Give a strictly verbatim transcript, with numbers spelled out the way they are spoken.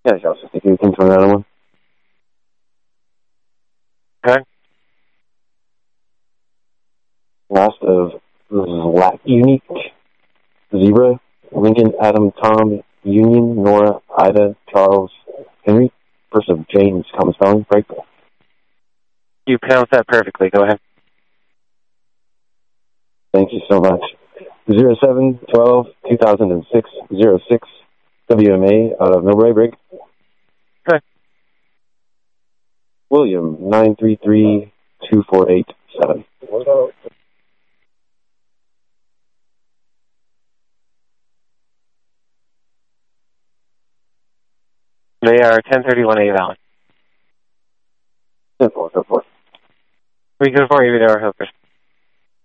Yeah, Charles fifty-two, King twenty-nine oh one. Okay. Last of Zlat Unique, Zebra, Lincoln, Adam, Tom, Union, Nora, Ida, Charles, Henry. First of James, common spelling, break. You pronounced that perfectly. Go ahead. Thank you so much. zero seven twelve two thousand six zero six W M A out of Millbrae, break. Okay. William, nine three three two four eight seven. They are ten thirty-one A valid. ten four, ten four. We can afford you to our helpers.